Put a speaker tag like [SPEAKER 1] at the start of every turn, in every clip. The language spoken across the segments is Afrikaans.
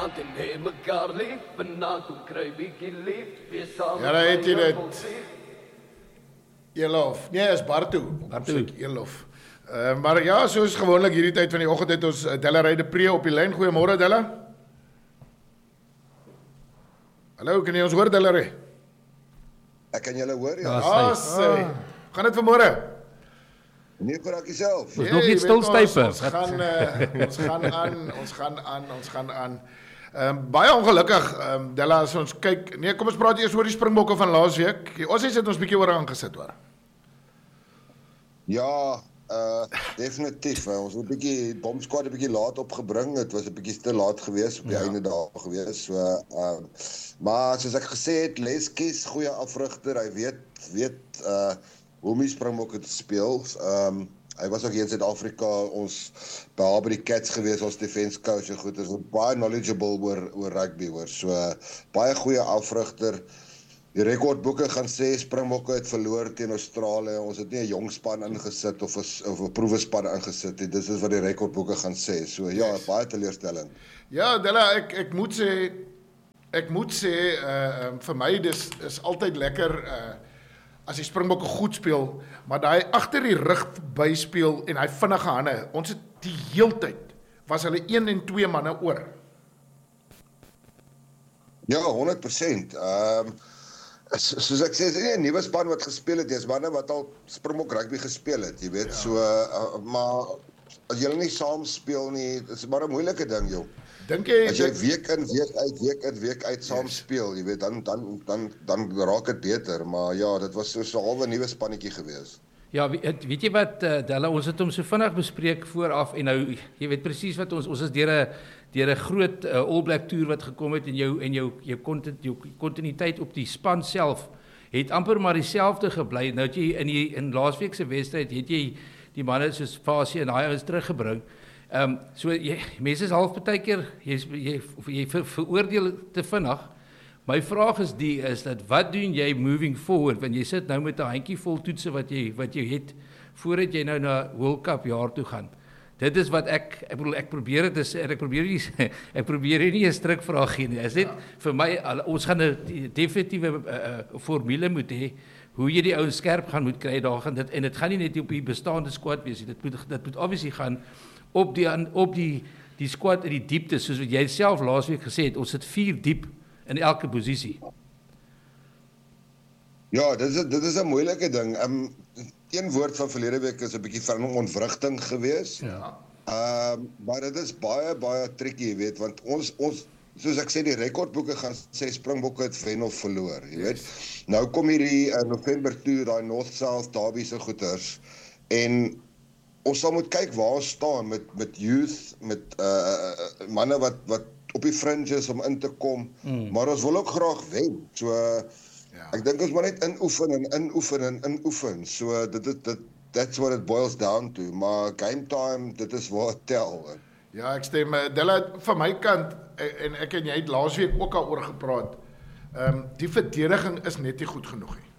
[SPEAKER 1] vanaand en hê mekaar lief. Vanaand kom kry bietjie lief. Wees saam.
[SPEAKER 2] Ja, daar het jy dit. Elof. Nee, is Bartu. Elof. Maar ja, soos gewoonlik hierdie tyd van die oggend het ons Della Ryde Pre op die lyn. Goeiemôre Della. Hallo, kan jy ons hoor Della Ryde?
[SPEAKER 3] Ek kan julle hoor, ja.
[SPEAKER 2] Gaan dit vanmôre?
[SPEAKER 3] Nee, vir ek self.
[SPEAKER 4] Ons nog nie stilstype.
[SPEAKER 2] Ons gaan aan. Baie ongelukkig, Della, as ons kyk, nee, kom ons praat eers oor die Springbokke van laasweek. Ons het ons bietjie oor aangesit hoor.
[SPEAKER 3] Ja, definitief. Ons het 'n bietjie bomsquad 'n bietjie laat opgebring. Dit was 'n bietjie te laat geweest op die einde daar geweest. So maar soos ek gesê het, Leskies, goeie afrigter. Hy weet hoe om die Springbokke te speel. Hy was ook hier in Suid-Afrika, ons by die Cats gewees, ons defense coach en goed, is baie knowledgeable oor rugby hoor. So baie goeie afrigter. Die rekordboeke gaan sê Springbokke het verloor teen Australië. Ons het nie 'n jong span ingesit of 'n proefspan ingesit nie. Dis wat die rekordboeke gaan sê. So ja, baie teleurstellend.
[SPEAKER 2] Ja, Della, ek moet sê vir my dis is altyd lekker as die Springbokke goed speel, maar daai agter die rug byspeel en hy vinnige hande. Ons het die heeltyd was hulle 1 en 2 manne oor.
[SPEAKER 3] Ja, 100%. Soos ek sê, is nie 'n nuwe span wat gespeel het, dis manne wat al Springbok rugby gespeel het, jy weet. Ja. So maar as jy nie saam speel nie, dis maar 'n moeilike ding, joh.
[SPEAKER 2] Dink jy
[SPEAKER 3] as jy week in week uit saam speel, jy weet, dan raak dit beter, maar ja, dit was so 'n halwe nuwe spannetjie gewees.
[SPEAKER 4] Ja, weet jy wat, Della, ons het hom so vinnig bespreek vooraf en nou, jy weet presies wat ons is deur 'n groot All Black toer wat gekom het en jou kontinuïteit op die span self het amper maar dieselfde gebly. Nou het jy in laasweek se wedstryd het jy die manne soos Fasie en daai ouens teruggebring. So mense is half partykeer jy veroordeel te vinnig. My vraag is dat wat doen jy moving forward, want jy sit nou met 'n handjie vol toetse wat jy het voordat jy nou na World Cup jaar toe gaan. Dit is wat ek bedoel, ek probeer nie 'n strikvraag gee nie. Is dit vir my ons gaan 'n definitiewe formule moet hê hoe jy die ouens skerp gaan moet kry daar gaan dit en dit gaan nie net op die bestaande squad wees nie. Dit moet obviously gaan op die squad in die diepte, soos wat jy self laasweek gesê het, ons sit 4 diep in elke posisie.
[SPEAKER 3] Ja, dit is 'n moeilike ding. Een woord van verlede week is 'n bietjie van ontwrigting gewees.
[SPEAKER 2] Ja.
[SPEAKER 3] Maar dit is baie tricky, jy weet, want ons soos ek sê, die rekordboeke gaan sê Springbokke het wen of verloor, jy weet. Nou kom hierdie November toe, daai North-South derby se goeters en ons sal moet kyk waar ons staan met youth, met manne wat op die fringes om in te kom, maar ons wil ook graag wen. So ek dink ons moet net inoefen. So that's what it boils down to. Maar game time, dit is waar het tel.
[SPEAKER 2] Ja, ek stem. Della, van my kant en ek en jy het laasweek ook al oor gepraat. Die verdediging is net nie goed genoeg nie.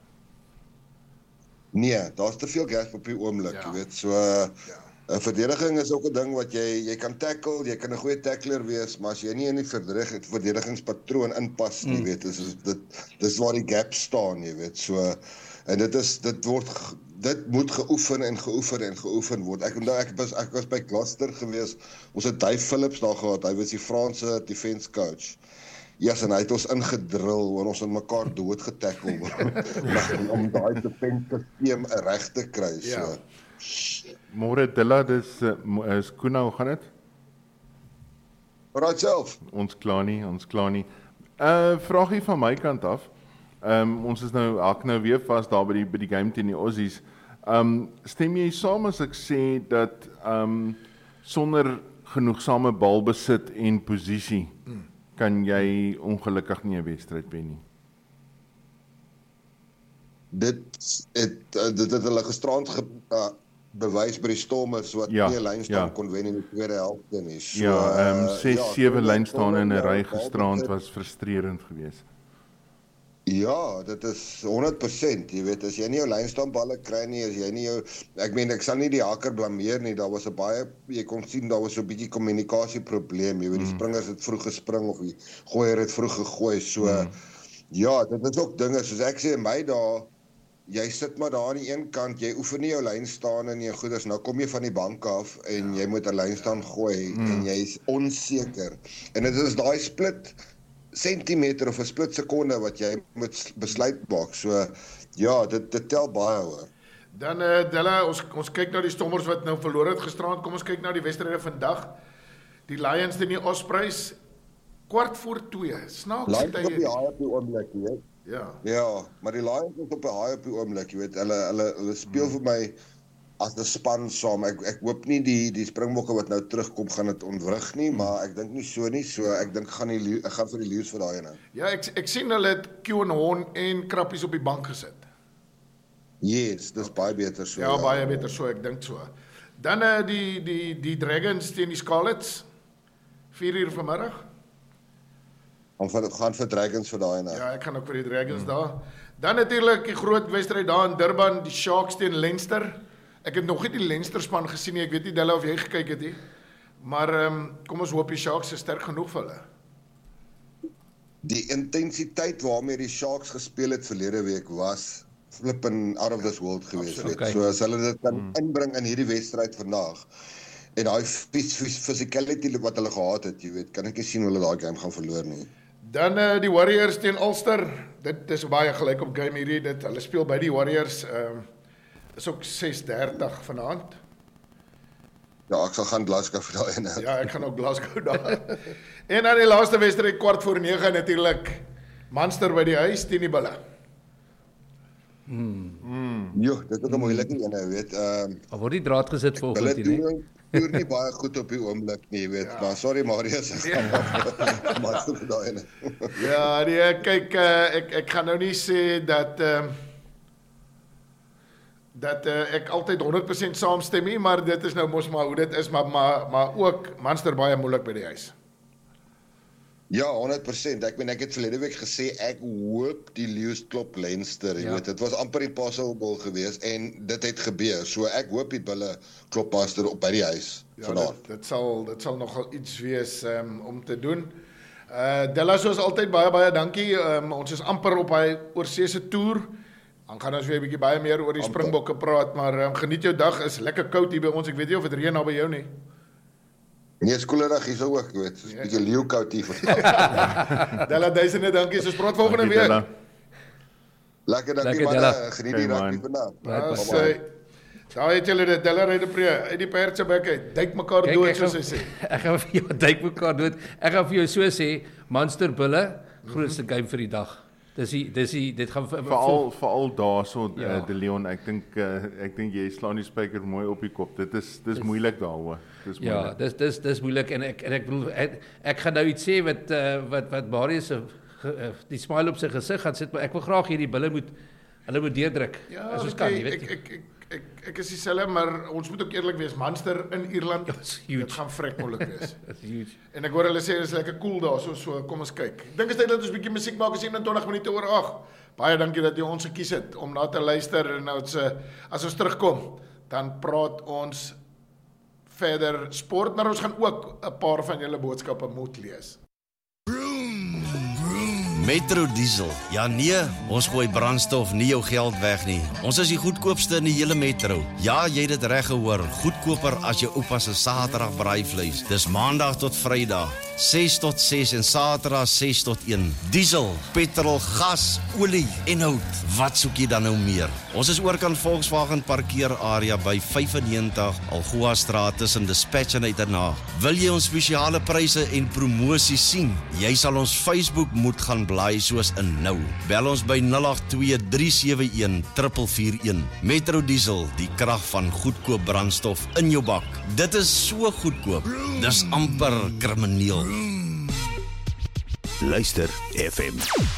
[SPEAKER 3] Nee, daar's te veel gas op die oomblik, jy weet. So verdediging is ook 'n ding wat jy kan tackle, jy kan 'n goeie tackler wees, maar as jy nie in die verdedigingspatroon inpas nie, weet, dis waar die gaps staan, jy weet. So en dit moet geoefen word. Ek was by Gloucester gewees. Ons het Dave Phillips daar gehad. Hy was die Franse defense coach. Ja, en hy het ons ingedril en ons in mekaar dood getackle om daai defense stelsel reg te kry. So.
[SPEAKER 5] Môre Della, dis Koena, hoe gaan dit?
[SPEAKER 3] Right self.
[SPEAKER 5] Ons klaar nie. Vraagie van my kant af. Ons is nou weer vas daar by die game teen die Aussies. Stem jy saam as ek sê dat sonder genoegsame balbesit en posisie kan jy ongelukkig nie 'n wedstryd wen nie?
[SPEAKER 3] Dit het hulle gisterand bewys by die Stormers wat nie 'n lynstaan kon wen in die tweede helfte nie. So,
[SPEAKER 5] 6-7 lynstaan in 'n ry gisterand was frustrerend geweest.
[SPEAKER 3] Ja, dit is 100%, jy weet, as jy nie jou lynstaanballe kry nie, as jy nie jou, ek sal nie die hakker blameer nie, daar was 'n baie, jy kon sien, daar was so 'n bietjie kommunikasieprobleem, jy weet, die springers het vroeg gespring, of die gooier het vroeg gegooi, so, ja, dit is ook dinge, soos ek sê, in my dae, jy sit maar daar aan die een kant, jy oefen nie jou lynstaan en jy goeders, nou kom jy van die bank af, en jy moet 'n lynstaan gooi, en jy is onseker, en dit is daai split sentimeter of 'n split sekonde wat jy moet besluit maak. So ja, dit tel baie hoor.
[SPEAKER 2] Dan Della, ons kyk na die Stormers wat nou verloor het gisterand. Kom ons kyk na die wedstryde vandag. Die Lions teen die Ospreys 1:15. Snaaks
[SPEAKER 3] Lions op die haai op die oomblik, jy weet.
[SPEAKER 2] Ja.
[SPEAKER 3] Ja, maar die Lions is op die haai op die oomblik, jy weet. Hulle speel vir my as 'n span saam. Ek hoop nie die Springbokke wat nou terugkom gaan dit ontwrig nie, maar ek dink nie so nie. So ek dink ek gaan vir die Lions vir daai ene.
[SPEAKER 2] Ja, ek sien hulle het Keon Horn en Krappies op die bank gesit.
[SPEAKER 3] Yes, dis baie beter so.
[SPEAKER 2] Ja, baie beter so, ek dink so. Dan die Dragons teen die Scarlets 4:00 vanmiddag.
[SPEAKER 3] Gaan vir Dragons vir daai ene.
[SPEAKER 2] Ja, ek gaan ook vir die Dragons daar. Dan natuurlik die groot wedstryd daar in Durban, die Sharks teen Leinster. Ek het nog nie die Leinster span gesien nie. Ek weet nie Della of jy gekyk het nie. Maar kom ons hoop die Sharks is sterk genoeg vir hulle.
[SPEAKER 3] Die intensiteit waarmee die Sharks gespeel het verlede week was flipping out of this world geweest.
[SPEAKER 4] Okay.
[SPEAKER 3] So as hulle dit kan inbring in hierdie wedstryd vandag en daai physicality wat hulle gehad het, jy weet, kan ek nie sien hoe hulle daai game gaan verloor nie.
[SPEAKER 2] Dan die Warriors teen Ulster. Dit is baie gelyk op game hierdie. Hulle speel by die Warriors. Is ook 6:30 vanaand.
[SPEAKER 3] Ja, ek sal gaan Glasgow vir daai ene.
[SPEAKER 2] Ja, ek gaan ook Glasgow daar. En dan die laaste wedstryd 9:15 natuurlik. Munster by die huis teen die Bulle.
[SPEAKER 3] Jo, dit is ook 'n moeilike ene, weet.
[SPEAKER 4] Al word die draad gesit vanoggend
[SPEAKER 3] Hulle
[SPEAKER 4] hier,
[SPEAKER 3] doen nie baie goed op die oomblik nie, weet. Ja. Maar sorry Marius, ek gaan Munster vir daai ene.
[SPEAKER 2] Ja, nee, kyk, ek gaan nou nie sê dat ek altyd 100% saamstem nie, maar dit is nou mos maar hoe dit is, maar ook Munster baie moeilik by die huis.
[SPEAKER 3] Ja, 100%. Ek het verlede week gesê ek hoop die Lions klop Leinster, jy weet. Dit was amper impossible geweest en dit het gebeur. So ek hoop die Bulle klop Munster op by die huis vanaand.
[SPEAKER 2] Dit sal nogal iets wees om te doen. Della, soos altyd baie dankie. Ons is amper op hy oorseese toer. Dan gaan ons weer 'n bietjie baie meer oor die Springbokke praat, maar geniet jou dag. Is lekker koud hier by ons. Ek weet nie of dit reën nou by jou nie.
[SPEAKER 3] Nee, skolerig hier ook, jy weet. So's 'n bietjie leeukoud hier vandag.
[SPEAKER 2] Della, duisende dankie. Ons praat volgende week.
[SPEAKER 3] Lekker dankie
[SPEAKER 4] Lekker,
[SPEAKER 3] manne.
[SPEAKER 4] Della.
[SPEAKER 3] Geniet die rugby vandag.
[SPEAKER 2] Daar het julle dit, Della ry die pre uit die perd se bek uit. Duik mekaar dood soos hy sê.
[SPEAKER 4] Ek gaan vir jou duik mekaar dood. Ek gaan vir jou so sê, Munster Bulle, grootste game vir die dag. Dit gaan
[SPEAKER 5] veral daarso
[SPEAKER 4] Ja.
[SPEAKER 5] De Leon, ek dink jy slaan die spyker mooi op die kop. Dis moeilik daaroor. Dis
[SPEAKER 4] Ja,
[SPEAKER 5] moeilik.
[SPEAKER 4] dis moeilik en ek bedoel ek gaan nou iets sê wat Marius se die smile op sy gesig gaan sit, maar ek wil graag hierdie Bulle moet deurdruk as ons kan, jy weet.
[SPEAKER 2] Ek is dieselfde, maar ons moet ook eerlik wees. Munster in Ierland,
[SPEAKER 4] It's huge.
[SPEAKER 2] dit gaan vrek moeilik wees.
[SPEAKER 4] That's huge.
[SPEAKER 2] En ek hoor hulle sê dit is lekker cool daar, so kom ons kyk. Ek dink is tyd dat ons 'n bietjie musiek maak, is 21 minute oor 8. Baie dankie dat jy ons gekies het om na te luister en nou as ons terugkom, dan praat ons verder sport, maar ons gaan ook 'n paar van julle boodskappe moet lees.
[SPEAKER 6] Metro Diesel. Ja nee, ons gooi brandstof nie jou geld weg nie. Ons is die goedkoopste in die hele metro. Ja, jy het dit reg gehoor. Goedkoper as jou oupa se Saterdag braaivleis. Dis Maandag tot Vrydag, 6 tot 6 en Saterdag 6 tot 1. Diesel, petrol, gas, olie en hout. Wat soek jy dan nou meer? Ons is oorkant Volkswagen parkeerarea by 95 Algoa Straat tussen Dispatch en Uiternaag. Wil jy ons spesiale pryse en promosies sien? Jy sal ons Facebook moet gaan blaai soos in nou. Bel ons by 082-371-441. Metro Diesel, die krag van goedkoop brandstof in jou bak. Dit is so goedkoop. Dis amper krimineel.
[SPEAKER 7] Luister FM.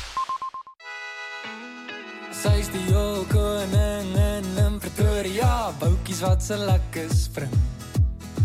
[SPEAKER 8] Sy is die koning in Pretoria, boutjies wat se lekker spring.